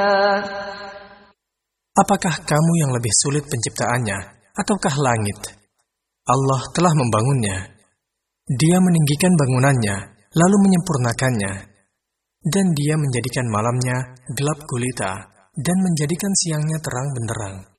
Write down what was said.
Apakah kamu yang lebih sulit penciptaannya, ataukah langit? Allah telah membangunnya. Dia meninggikan bangunannya, lalu menyempurnakannya. Dan dia menjadikan malamnya gelap gulita, dan menjadikan siangnya terang benderang.